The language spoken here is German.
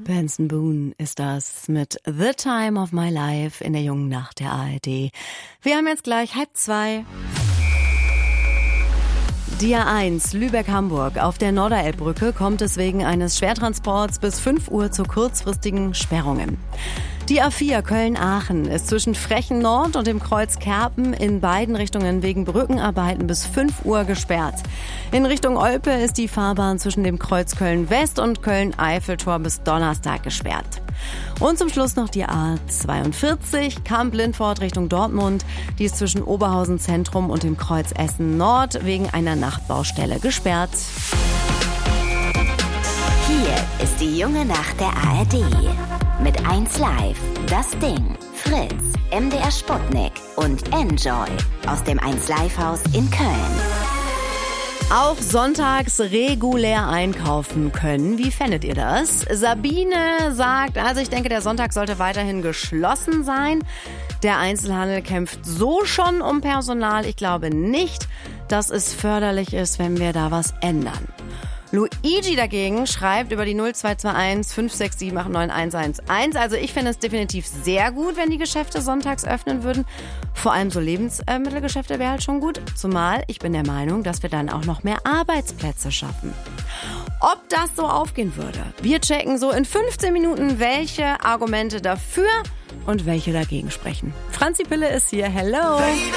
Benson Boone ist das mit The Time of My Life in der jungen Nacht der ARD. Wir haben jetzt gleich 1:30. Die A1 Lübeck-Hamburg. Auf der Norderelbbrücke kommt es wegen eines Schwertransports bis 5 Uhr zu kurzfristigen Sperrungen. Die A4 Köln-Aachen ist zwischen Frechen Nord und dem Kreuz Kerpen in beiden Richtungen wegen Brückenarbeiten bis 5 Uhr gesperrt. In Richtung Olpe ist die Fahrbahn zwischen dem Kreuz Köln-West und Köln-Eiffeltor bis Donnerstag gesperrt. Und zum Schluss noch die A42 Kamp-Lindfort Richtung Dortmund. Die ist zwischen Oberhausen Zentrum und dem Kreuz Essen Nord wegen einer Nachtbaustelle gesperrt. Hier ist die junge Nacht der ARD. Mit 1Live, Das Ding, Fritz, MDR Sputnik und Enjoy aus dem 1Live-Haus in Köln. Auch sonntags regulär einkaufen können. Wie fändet ihr das? Sabine sagt, also ich denke, der Sonntag sollte weiterhin geschlossen sein. Der Einzelhandel kämpft so schon um Personal. Ich glaube nicht, dass es förderlich ist, wenn wir da was ändern. Luigi dagegen schreibt über die 0221 567 89111. Also ich finde es definitiv sehr gut, wenn die Geschäfte sonntags öffnen würden. Vor allem so Lebensmittelgeschäfte wäre halt schon gut. Zumal ich bin der Meinung, dass wir dann auch noch mehr Arbeitsplätze schaffen. Ob das so aufgehen würde? Wir checken so in 15 Minuten, welche Argumente dafür und welche dagegen sprechen. Franzi Pille ist hier. Hello!